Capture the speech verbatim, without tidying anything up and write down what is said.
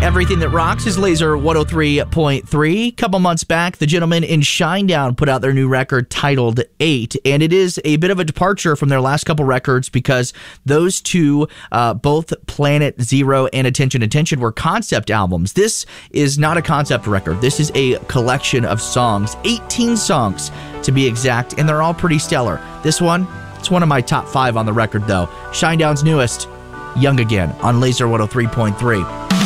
Everything that rocks is Laser one oh three point three. A couple months back, the gentlemen in Shinedown put out their new record titled Eight, and it is a bit of a departure from their last couple records because those two, uh, both Planet Zero and Attention Attention, were concept albums. This is not a concept record. This is a collection of songs, eighteen songs to be exact, and they're all pretty stellar. This one, it's one of my top five on the record, though. Shinedown's newest, Young Again, on Laser one oh three point three.